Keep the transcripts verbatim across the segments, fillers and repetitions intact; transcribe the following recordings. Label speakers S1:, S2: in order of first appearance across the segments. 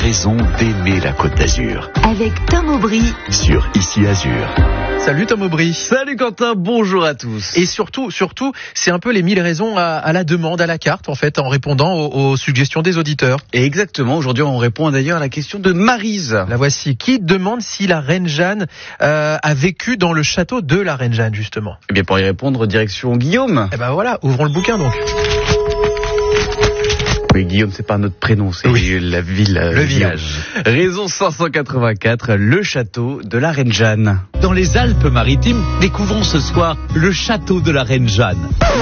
S1: raisons d'aimer la Côte d'Azur.
S2: Avec Tom Aubry
S1: Sur Ici Azur.
S3: Salut Tom Aubry.
S4: Salut Quentin, bonjour à tous.
S3: Et surtout, surtout, c'est un peu les mille raisons à, à la demande, à la carte, en fait, en répondant aux, aux suggestions des auditeurs.
S4: Et exactement, aujourd'hui on répond d'ailleurs à la question de Maryse.
S3: La voici. Qui demande si la reine Jeanne euh, a vécu dans le château de la reine Jeanne, justement?
S4: Eh bien pour y répondre, direction Guillaume.
S3: Eh ben voilà, ouvrons le bouquin donc.
S4: Oui, Guillaume, c'est pas notre prénom, c'est
S3: oui.
S4: la ville,
S3: le village.
S4: Raison cinq cent quatre-vingt-quatre, le château de la reine Jeanne.
S5: Dans les Alpes-Maritimes, découvrons ce soir le château de la reine Jeanne.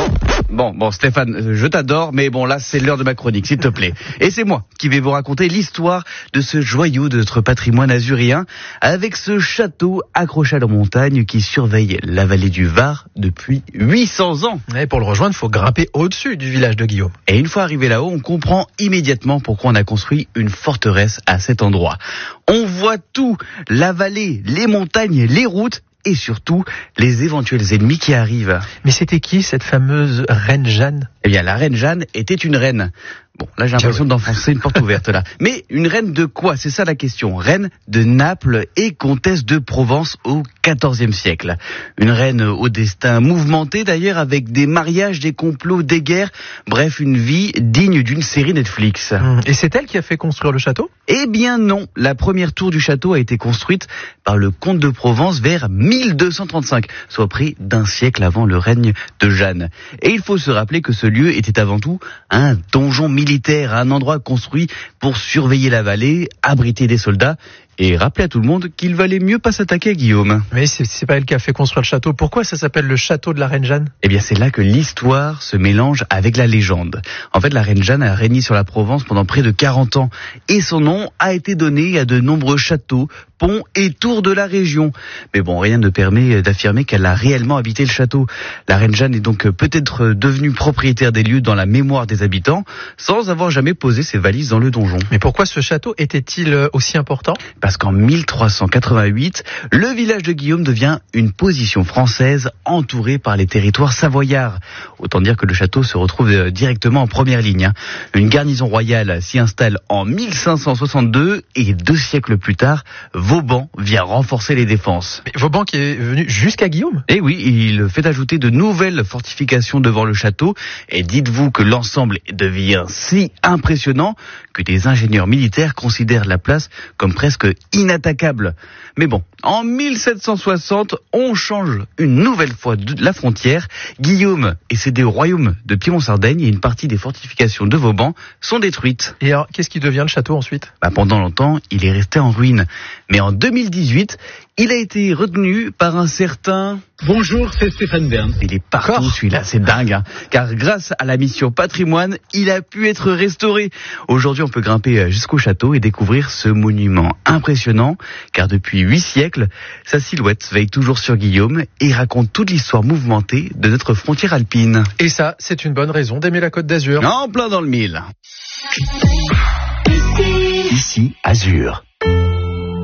S4: Bon, bon Stéphane, je t'adore, mais bon là c'est l'heure de ma chronique, s'il te plaît. Et c'est moi qui vais vous raconter l'histoire de ce joyau de notre patrimoine azurien, avec ce château accroché à la montagne qui surveille la vallée du Var depuis huit cents ans.
S3: Et pour le rejoindre, il faut grimper au-dessus du village de Guillaume.
S4: Et une fois arrivé là-haut, on comprend immédiatement pourquoi on a construit une forteresse à cet endroit. On voit tout, la vallée, les montagnes, les routes, et surtout les éventuels ennemis qui arrivent.
S3: Mais c'était qui cette fameuse reine Jeanne?
S4: Eh bien, la reine Jeanne était une reine. Bon, là j'ai l'impression d'enfoncer une porte ouverte là. Mais une reine de quoi? C'est ça la question. Reine de Naples et comtesse de Provence au quatorzième siècle. Une reine au destin mouvementé d'ailleurs, avec des mariages, des complots, des guerres. Bref, une vie digne d'une série Netflix.
S3: Et c'est elle qui a fait construire le château?
S4: Eh bien non. La première tour du château a été construite par le comte de Provence vers mille deux cent trente-cinq, soit près d'un siècle avant le règne de Jeanne. Et il faut se rappeler que ce lieu était avant tout un donjon militaire, un endroit construit pour surveiller la vallée, abriter des soldats et rappeler à tout le monde qu'il valait mieux pas s'attaquer à Guillaume.
S3: Mais c'est, c'est pas elle qui a fait construire le château. Pourquoi ça s'appelle le château de la reine Jeanne?
S4: Eh bien c'est là que l'histoire se mélange avec la légende. En fait, la reine Jeanne a régné sur la Provence pendant près de quarante ans et son nom a été donné à de nombreux châteaux, ponts et tours de la région. Mais bon, rien ne permet d'affirmer qu'elle a réellement habité le château. La reine Jeanne est donc peut-être devenue propriétaire des lieux dans la mémoire des habitants, sans avoir jamais posé ses valises dans le donjon.
S3: Mais pourquoi ce château était-il aussi important?
S4: Parce qu'en mille trois cent quatre-vingt-huit, le village de Guillaume devient une position française entourée par les territoires savoyards. Autant dire que le château se retrouve directement en première ligne. Une garnison royale s'y installe en mille cinq cent soixante-deux et deux siècles plus tard, Vauban vient renforcer les défenses.
S3: Mais Vauban qui est venu jusqu'à Guillaume?
S4: Et oui, il fait ajouter de nouvelles fortifications devant le château. Et dites-vous que l'ensemble devient si impressionnant que des ingénieurs militaires considèrent la place comme presque inattaquable. Mais bon, en mille sept cent soixante, on change une nouvelle fois de la frontière. Guillaume est cédé au royaume de Piémont-Sardaigne et une partie des fortifications de Vauban sont détruites.
S3: Et alors, qu'est-ce qui devient le château ensuite?
S4: Bah, pendant longtemps, il est resté en ruine. Mais en deux mille dix-huit, il a été retenu par un certain...
S5: Bonjour, c'est Stéphane Bern.
S4: Il est partout
S3: Encore
S4: celui-là, c'est dingue. Hein. Car grâce à la mission patrimoine, il a pu être restauré. Aujourd'hui, on peut grimper jusqu'au château et découvrir ce monument impressionnant. Car depuis huit siècles, sa silhouette veille toujours sur Guillaume et raconte toute l'histoire mouvementée de notre frontière alpine.
S3: Et ça, c'est une bonne raison d'aimer la Côte d'Azur.
S4: En plein dans le mille.
S1: Ici Azur.